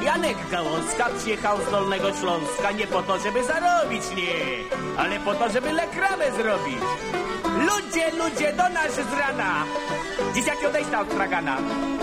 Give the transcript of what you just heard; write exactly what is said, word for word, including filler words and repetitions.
Janek Gałązka przyjechał z Dolnego Śląska nie po to, żeby zarobić, nie, ale po to, żeby lekramę zrobić. Ludzie, ludzie, do nas z rana! Dzieciaki odejść od stragana.